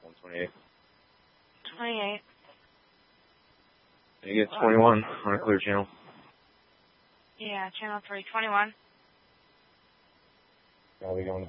128. 28. You get 21 on a clear channel. Yeah, channel 3, 21. I'll be going to